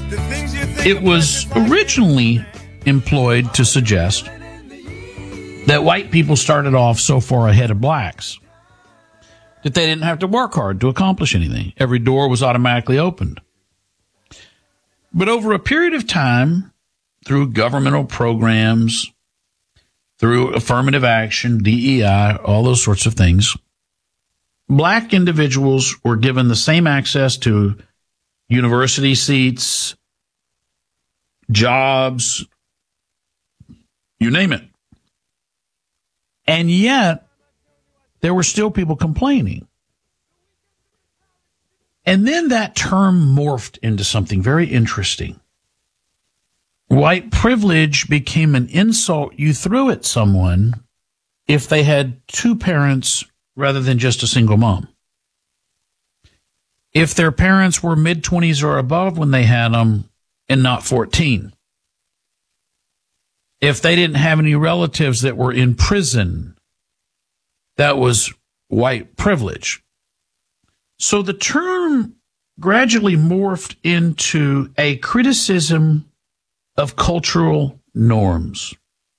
It was originally employed to suggest that white people started off so far ahead of blacks that they didn't have to work hard to accomplish anything. Every door was automatically opened. But over a period of time, through governmental programs, through affirmative action, DEI, all those sorts of things, black individuals were given the same access to university seats, jobs, you name it. And yet, there were still people complaining. And then that term morphed into something very interesting. White privilege became an insult you threw at someone if they had two parents rather than just a single mom. If their parents were mid-20s or above when they had them and not 14. If they didn't have any relatives that were in prison, that was white privilege. So the term gradually morphed into a criticism of cultural norms.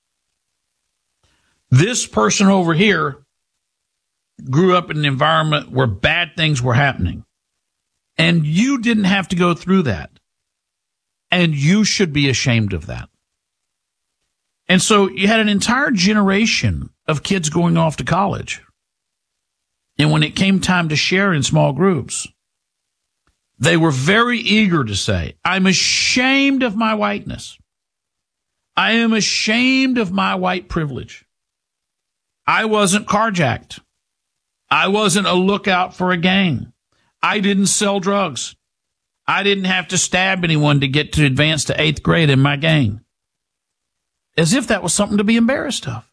This person over here grew up in an environment where bad things were happening, and you didn't have to go through that, and you should be ashamed of that. And so you had an entire generation of kids going off to college, and when it came time to share in small groups, they were very eager to say, I'm ashamed of my whiteness. I am ashamed of my white privilege. I wasn't carjacked. I wasn't a lookout for a gang. I didn't sell drugs. I didn't have to stab anyone to get to advance to 8th grade in my gang. As if that was something to be embarrassed of.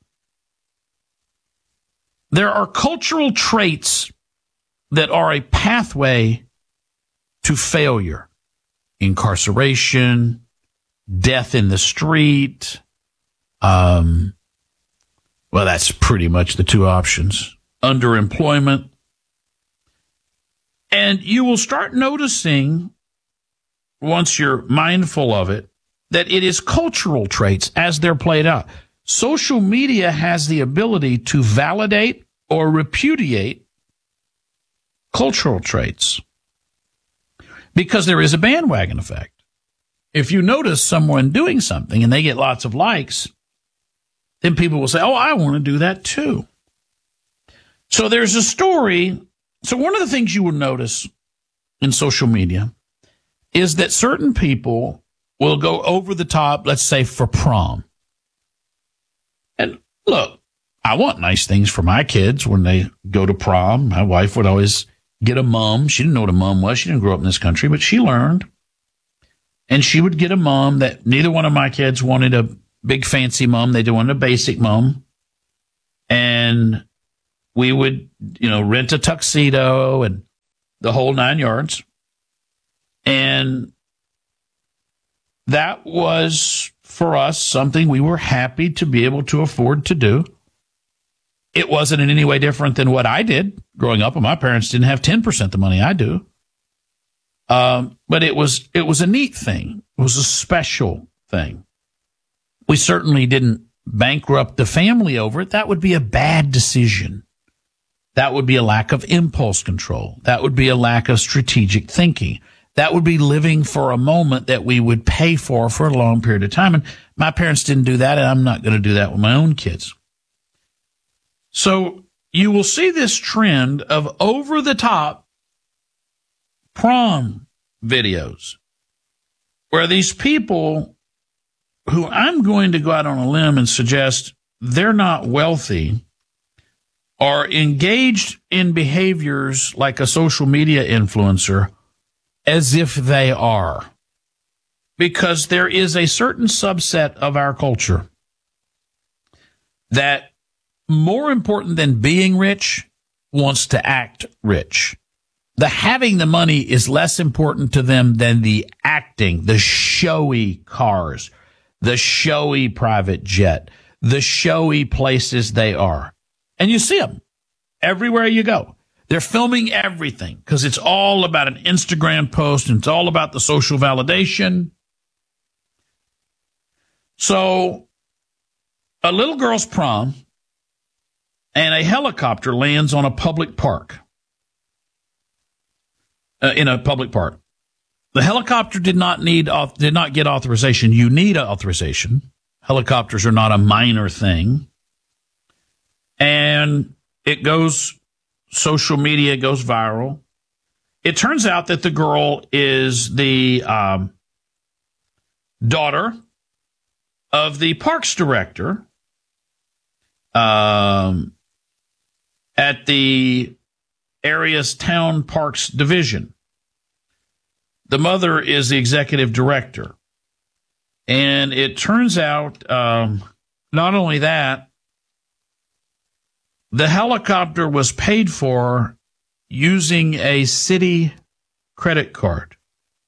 There are cultural traits that are a pathway to failure. Incarceration, death in the street. Well, that's pretty much the two options. Underemployment. And you will start noticing, once you're mindful of it, that it is cultural traits as they're played out. Social media has the ability to validate or repudiate cultural traits because there is a bandwagon effect. If you notice someone doing something and they get lots of likes, then people will say, oh, I want to do that too. So there's a story. So one of the things you will notice in social media is that certain people will go over the top, let's say, for prom. And look, I want nice things for my kids when they go to prom. My wife would always get a mum. She didn't know what a mum was. She didn't grow up in this country, but she learned. And she would get a mum that neither one of my kids wanted a big fancy mum. They wanted a basic mum. And we would, rent a tuxedo and the whole 9 yards. And that was, for us, something we were happy to be able to afford to do. It wasn't in any way different than what I did growing up, and my parents didn't have 10% the money I do. But it was a neat thing. It was a special thing. We certainly didn't bankrupt the family over it. That would be a bad decision. That would be a lack of impulse control. That would be a lack of strategic thinking. That would be living for a moment that we would pay for a long period of time. And my parents didn't do that, and I'm not going to do that with my own kids. So you will see this trend of over-the-top prom videos where these people who I'm going to go out on a limb and suggest they're not wealthy are engaged in behaviors like a social media influencer as if they are. Because there is a certain subset of our culture that, more important than being rich, wants to act rich. The having the money is less important to them than the acting, the showy cars, the showy private jet, the showy places they are. And you see them everywhere you go. They're filming everything because it's all about an Instagram post and it's all about the social validation. So a little girl's prom and a helicopter lands on a public park, in a public park. The helicopter did not get authorization. You need authorization. Helicopters are not a minor thing. And it goes, social media goes viral. It turns out that the girl is the daughter of the parks director at the area's town parks division. The mother is the executive director. And it turns out, not only that, the helicopter was paid for using a city credit card.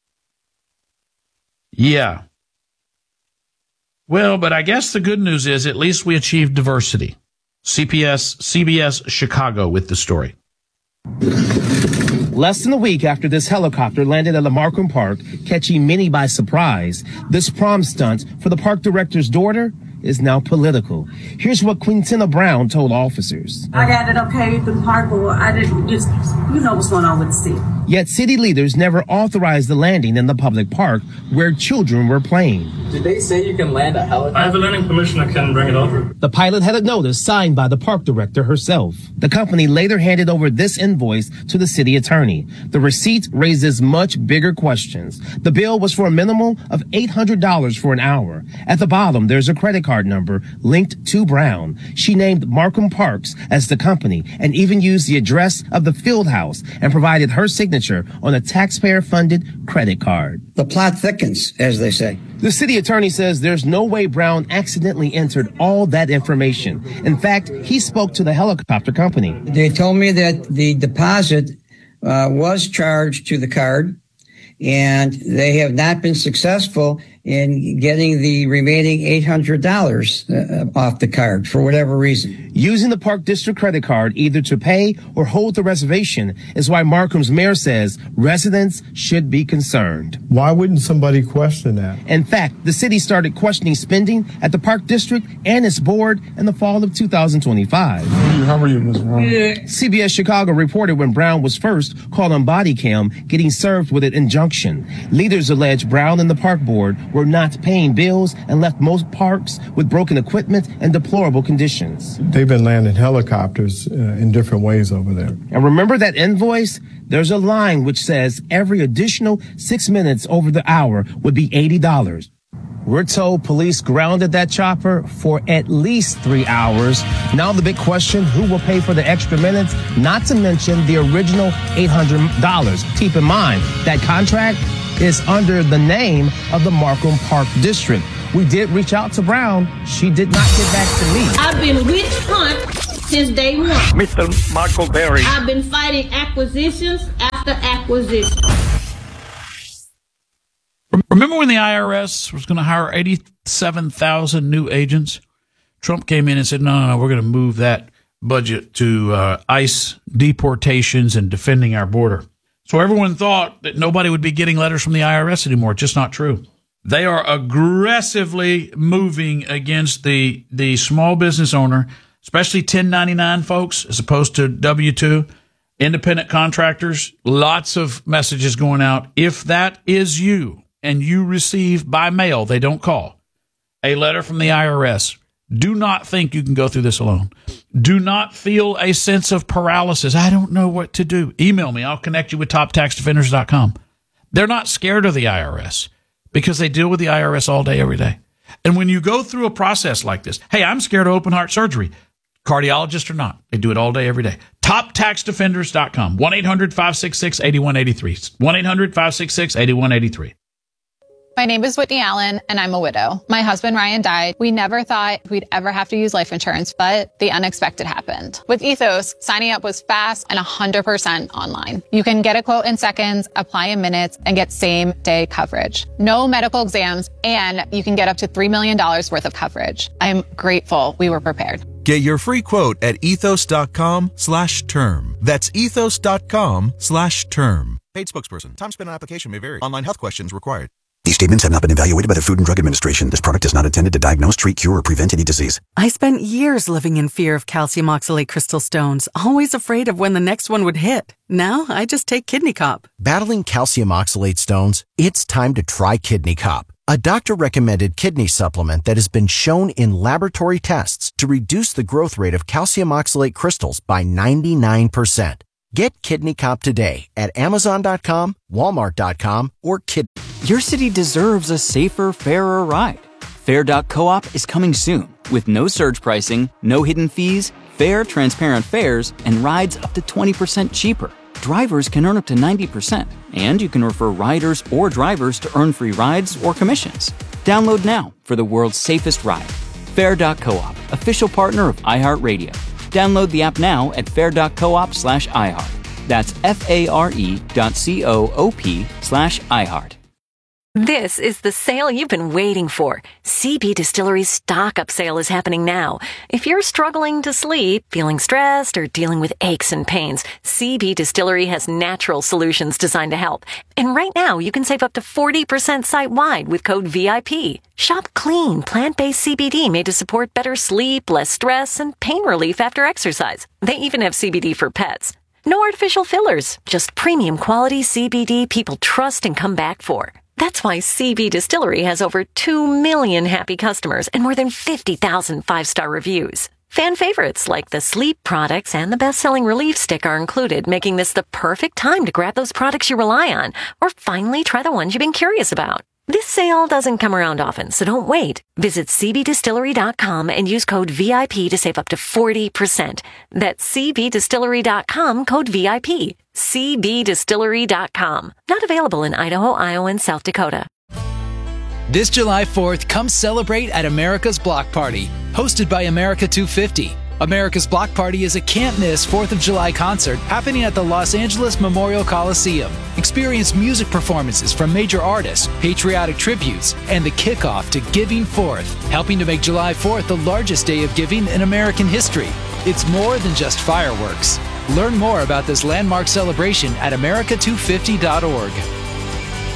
Yeah. Well, but I guess the good news is at least we achieved diversity. CBS Chicago with the story. Less than a week after this helicopter landed at the Markham Park, catching many by surprise, this prom stunt for the park director's daughter is now political. Here's what Quintina Brown told officers. I got it okay through the park, but I didn't just, what's going on with the city. Yet city leaders never authorized the landing in the public park where children were playing. Did they say you can land a helicopter? I have a landing permission, I can bring it over. The pilot had a notice signed by the park director herself. The company later handed over this invoice to the city attorney. The receipt raises much bigger questions. The bill was for a minimum of $800 for an hour. At the bottom, there's a credit card number linked to Brown. She named Markham Parks as the company and even used the address of the field house and provided her signature on a taxpayer-funded credit card. The plot thickens, as they say. The city attorney says there's no way Brown accidentally entered all that information. In fact, he spoke to the helicopter company. They told me that the deposit was charged to the card, and they have not been successful in getting the remaining $800 off the card for whatever reason. Using the Park District credit card either to pay or hold the reservation is why Markham's mayor says residents should be concerned. Why wouldn't somebody question that? In fact, the city started questioning spending at the Park District and its board in the fall of 2025. How are you, Ms. Brown? CBS Chicago reported when Brown was first caught on body cam getting served with an injunction. Leaders allege Brown and the park board were not paying bills and left most parks with broken equipment and deplorable conditions. They've been landing helicopters in different ways over there. And remember that invoice? There's a line which says every additional 6 minutes over the hour would be $80. We're told police grounded that chopper for at least 3 hours. Now the big question, who will pay for the extra minutes? Not to mention the original $800. Keep in mind, that contract is under the name of the Markham Park District. We did reach out to Brown. She did not get back to me. I've been witch hunt since day one. Mr. Michael Berry. I've been fighting acquisitions after acquisition. Remember when the IRS was going to hire 87,000 new agents? Trump came in and said, no, we're going to move that budget to ICE deportations and defending our border. So everyone thought that nobody would be getting letters from the IRS anymore. It's just not true. They are aggressively moving against the small business owner, especially 1099 folks, as opposed to W-2, independent contractors. Lots of messages going out. If that is you and you receive by mail, they don't call, a letter from the IRS, do not think you can go through this alone. Do not feel a sense of paralysis. I don't know what to do. Email me. I'll connect you with toptaxdefenders.com. They're not scared of the IRS because they deal with the IRS all day, every day. And when you go through a process like this, hey, I'm scared of open heart surgery. Cardiologist or not, they do it all day, every day. Toptaxdefenders.com. 1-800-566-8183. 1-800-566-8183. My name is Whitney Allen, and I'm a widow. My husband, Ryan, died. We never thought we'd ever have to use life insurance, but the unexpected happened. With Ethos, signing up was fast and 100% online. You can get a quote in seconds, apply in minutes, and get same-day coverage. No medical exams, and you can get up to $3 million worth of coverage. I'm grateful we were prepared. Get your free quote at ethos.com/term. That's ethos.com/term. Paid spokesperson. Time spent on application may vary. Online health questions required. These statements have not been evaluated by the Food and Drug Administration. This product is not intended to diagnose, treat, cure, or prevent any disease. I spent years living in fear of calcium oxalate crystal stones, always afraid of when the next one would hit. Now, I just take Kidney Cop. Battling calcium oxalate stones? It's time to try Kidney Cop, a doctor-recommended kidney supplement that has been shown in laboratory tests to reduce the growth rate of calcium oxalate crystals by 99%. Get Kidney Cop today at Amazon.com, Walmart.com, or Kidney. Your city deserves a safer, fairer ride. Fair.coop is coming soon with no surge pricing, no hidden fees, fair, transparent fares, and rides up to 20% cheaper. Drivers can earn up to 90%, and you can refer riders or drivers to earn free rides or commissions. Download now for the world's safest ride. Fair.coop, official partner of iHeartRadio. Download the app now at fair.coop/iHeart. That's FARE.coop/iHeart. This is the sale you've been waiting for. CB Distillery's Stock Up sale is happening now. If you're struggling to sleep, feeling stressed, or dealing with aches and pains, CB Distillery has natural solutions designed to help. And right now, you can save up to 40% site-wide with code VIP. Shop clean, plant-based CBD made to support better sleep, less stress, and pain relief after exercise. They even have CBD for pets. No artificial fillers, just premium quality CBD people trust and come back for. That's why CB Distillery has over 2 million happy customers and more than 50,000 five-star reviews. Fan favorites like the sleep products and the best-selling relief stick are included, making this the perfect time to grab those products you rely on or finally try the ones you've been curious about. This sale doesn't come around often, so don't wait. Visit cbdistillery.com and use code VIP to save up to 40%. That's cbdistillery.com, code VIP. cbdistillery.com. Not available in Idaho, Iowa, and South Dakota. This July 4th, come celebrate at America's Block Party, hosted by America 250. America's Block Party is a can't-miss 4th of July concert happening at the Los Angeles Memorial Coliseum. Experience music performances from major artists, patriotic tributes, and the kickoff to Giving Forth, helping to make July 4th the largest day of giving in American history. It's more than just fireworks. Learn more about this landmark celebration at America250.org.